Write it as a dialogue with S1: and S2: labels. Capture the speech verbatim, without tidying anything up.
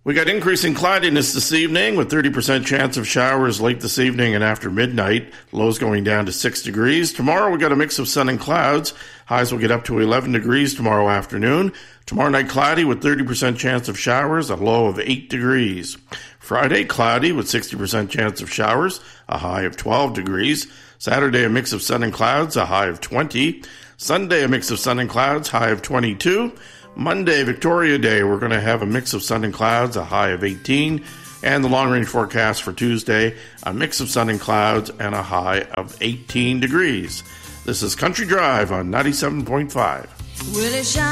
S1: We got increasing cloudiness this evening with thirty percent chance of showers late this evening and after midnight. Lows going down to six degrees. Tomorrow we got a mix of sun and clouds. Highs will get up to eleven degrees tomorrow afternoon. Tomorrow night cloudy with thirty percent chance of showers, a low of eight degrees. Friday cloudy with sixty percent chance of showers, a high of twelve degrees. Saturday a mix of sun and clouds, a high of twenty. Sunday a mix of sun and clouds, high of twenty-two. Monday, Victoria Day, we're going to have a mix of sun and clouds, a high of eighteen. And the long-range forecast for Tuesday, a mix of sun and clouds and a high of eighteen degrees. This is Country Drive on ninety-seven point five.
S2: Will it shine?